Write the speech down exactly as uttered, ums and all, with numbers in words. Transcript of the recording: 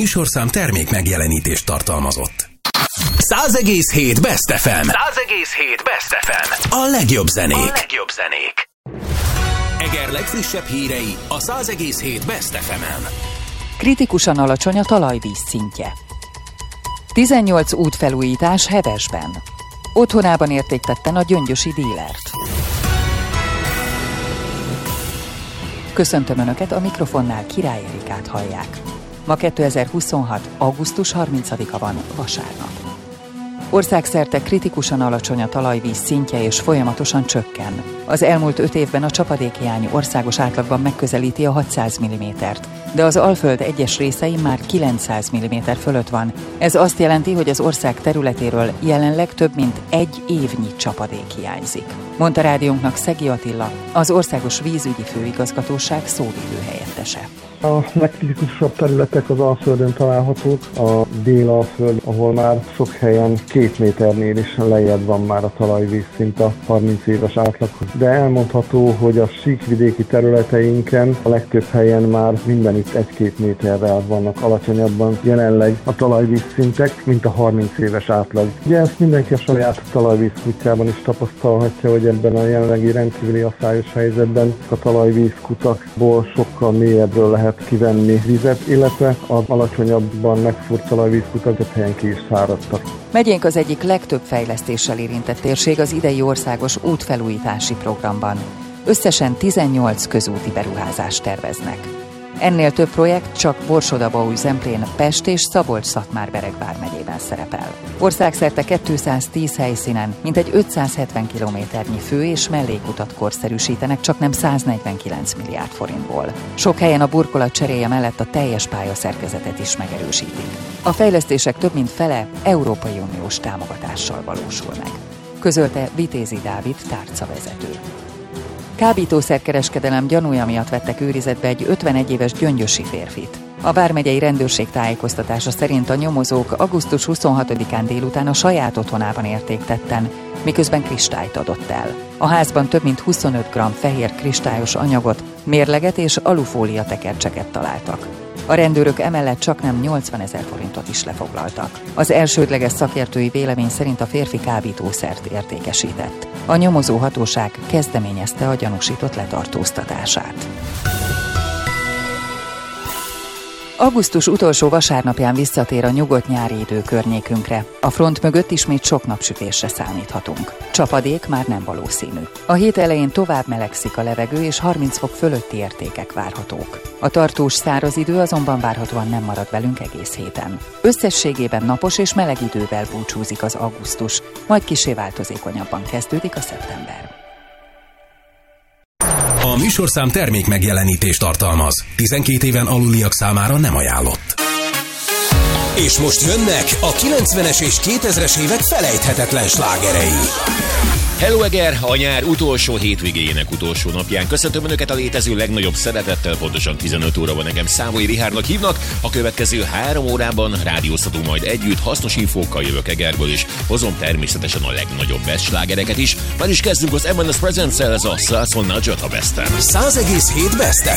műsorszám termék megjelenítést tartalmazott. száz egész hét Best ef em. száz egész hét Best ef em. A legjobb zenék. A legjobb zenék. Eger legfrissebb hírei a száz egész hét Best ef emen. Kritikusan alacsony a talajvíz szintje. tizennyolc útfelújítás Hevesben. Otthonában értéktetten a gyöngyösi dílert. Köszöntöm Önöket, a mikrofonnál Király Erikát hallják. Ma kétezer-huszonhat. augusztus harmincadika van, vasárnap. Országszerte kritikusan alacsony a talajvíz szintje és folyamatosan csökken. Az elmúlt öt évben a csapadékhiány országos átlagban megközelíti a hatszáz millimétert, de az Alföld egyes részein már kilencszáz milliméter fölött van. Ez azt jelenti, hogy az ország területéről jelenleg több mint egy évnyi csapadék hiányzik, mondta rádiónknak Szegi Attila, az Országos Vízügyi Főigazgatóság szóvivő helyettese. A legkritikusabb területek az Alföldön találhatók, a Dél-Alföld, ahol már sok helyen két méternél is lejjebb van már a talajvízszint a harminc éves átlaghoz. De elmondható, hogy a síkvidéki területeinken a legtöbb helyen már mindenütt egy-két méterrel vannak alacsonyabban jelenleg a talajvízszintek, mint a harminc éves átlag. Ugye ezt mindenki a saját talajvízkutyában is tapasztalhatja, hogy ebben a jelenlegi rendkívüli asszályos helyzetben a talajvízkutakból sokkal mélyebbről lehet kivenni vizet, illetve az alacsonyabban megfúrt talajvízkutak több helyen ki is száradtak. Megyénk az egyik legtöbb fejlesztéssel érintett térség az idei országos útfelújítási programban. Összesen tizennyolc közúti beruházást terveznek. Ennél több projekt csak Borsod-Abaúj-Zemplén, Pest és Szabolcs-Szatmár-Bereg vármegyében szerepel. Országszerte kétszáz-tíz helyszínen mintegy ötszázhetven kilométernyi fő- és mellékutat korszerűsítenek csaknem száznegyvenkilenc milliárd forintból. Sok helyen a burkolat cseréje mellett a teljes pályaszerkezetet is megerősítik. A fejlesztések több mint fele Európai Uniós támogatással valósul meg, közölte Vitézi Dávid tárcavezető. Kábítószerkereskedelem gyanúja miatt vettek őrizetbe egy ötvenegy éves gyöngyösi férfit. A vármegyei rendőrség tájékoztatása szerint a nyomozók augusztus huszonhatodikán délután a saját otthonában értéktetten, miközben kristályt adott el. A házban több mint huszonöt gramm fehér kristályos anyagot, mérleget és alufólia tekercseket találtak. A rendőrök emellett csaknem nyolcvanezer forintot is lefoglaltak. Az elsődleges szakértői vélemény szerint a férfi kábítószert értékesített. A nyomozó hatóság kezdeményezte a gyanúsított letartóztatását. Augusztus utolsó vasárnapján visszatér a nyugodt nyári idő környékünkre. A front mögött ismét sok napsütésre számíthatunk. Csapadék már nem valószínű. A hét elején tovább melegszik a levegő, és harminc fok fölötti értékek várhatók. A tartós száraz idő azonban várhatóan nem marad velünk egész héten. Összességében napos és meleg idővel búcsúzik az augusztus, majd kissé változékonyabban kezdődik a szeptember. A műsorszám termék megjelenítést tartalmaz. tizenkét éven aluliak számára nem ajánlott. És most jönnek a kilencvenes és kétezres évek felejthetetlen slágerei. Hello Eger, a nyár utolsó hétvégéjének utolsó napján köszöntöm Önöket a létező legnagyobb szeretettel, pontosan tizenöt óra van, engem Számolyi Richárdnak hívnak. A következő három órában rádióztatunk majd együtt, hasznos infókkal jövök Egerből, és hozom természetesen a legnagyobb best slágereket is. Már is kezdünk az em en es Presents-el, ez a száz Nudge a Bestem. száz egész hét Best